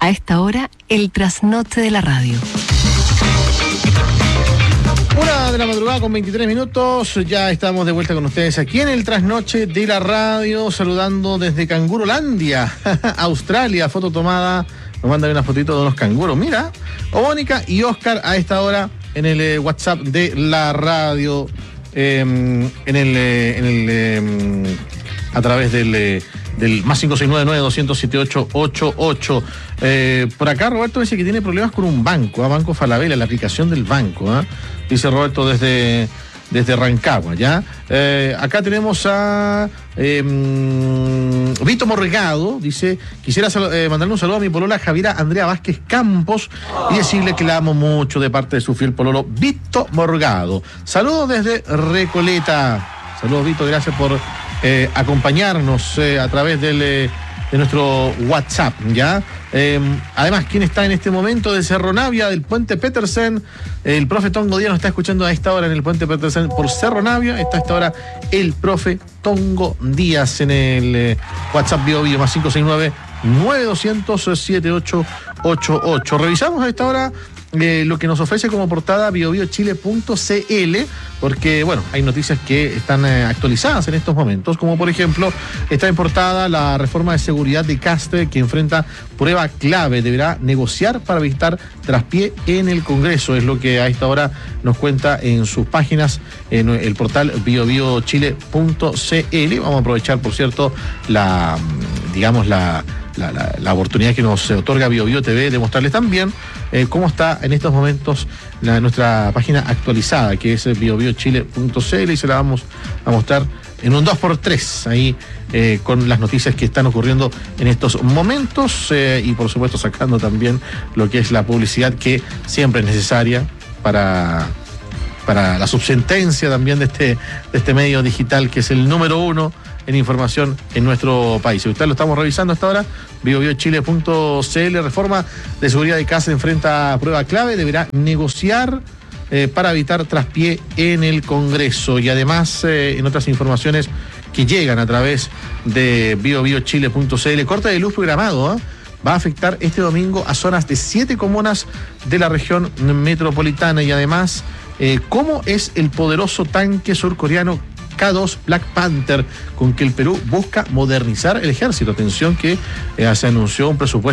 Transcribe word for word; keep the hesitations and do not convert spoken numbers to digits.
A esta hora, el trasnoche de la radio. Una de la madrugada con veintitrés minutos, ya estamos de vuelta con ustedes aquí en el trasnoche de la radio, saludando desde Cangurolandia, Australia, foto tomada, nos mandan una fotito de unos canguros, mira, Mónica y Oscar a esta hora en el eh, WhatsApp de la radio, eh, en el, eh, en el eh, a través del... Eh, del más cinco seis nueve nueve dos cero siete ocho ocho ocho. Eh, por acá Roberto dice que tiene problemas con un banco, ¿eh? Banco Falabella, la aplicación del banco, ¿eh? Dice Roberto desde, desde Rancagua, ¿ya? Eh, acá tenemos a eh, Vito Morgado, dice, quisiera sal- eh, mandarle un saludo a mi polola Javiera Andrea Vázquez Campos y decirle que la amo mucho de parte de su fiel pololo Vito Morgado. Saludos desde Recoleta. Saludos Vito, gracias por Eh, acompañarnos eh, a través del, eh, de nuestro WhatsApp, ¿ya? Eh, además, ¿quién está en este momento de Cerro Navia, del Puente Petersen? El profe Tongo Díaz nos está escuchando a esta hora en el Puente Petersen por Cerro Navia. Está a esta hora el profe Tongo Díaz en el eh, WhatsApp Bio Bio más cinco seis nueve nueve dos cero cero siete ocho ocho ocho. Revisamos a esta hora Eh, lo que nos ofrece como portada bio bio chile punto c l, porque bueno, hay noticias que están eh, actualizadas en estos momentos, como por ejemplo está en portada la reforma de seguridad de Castre, que enfrenta prueba clave, deberá negociar para evitar traspié en el Congreso, es lo que a esta hora nos cuenta en sus páginas en el portal bio bio chile punto c l. Vamos a aprovechar, por cierto, la digamos la La, la, la oportunidad que nos otorga Bio Bio T V de mostrarles también eh, cómo está en estos momentos la, nuestra página actualizada, que es bio bio chile punto c l, y se la vamos a mostrar en un dos por tres ahí eh, con las noticias que están ocurriendo en estos momentos eh, y por supuesto sacando también lo que es la publicidad que siempre es necesaria para, para la subsentencia también de este, de este medio digital que es el número uno en información en nuestro país. Si usted lo estamos revisando hasta ahora, bio bio chile punto c l, reforma de seguridad de casa enfrenta a prueba clave, deberá negociar eh, para evitar traspié en el Congreso. Y además, eh, en otras informaciones que llegan a través de bio bio chile punto c l, corte de luz programado, ¿eh? Va a afectar este domingo a zonas de siete comunas de la región metropolitana. Y además, eh, ¿cómo es el poderoso tanque surcoreano K dos Black Panther con que el Perú busca modernizar el ejército? Atención que eh, se anunció un presupuesto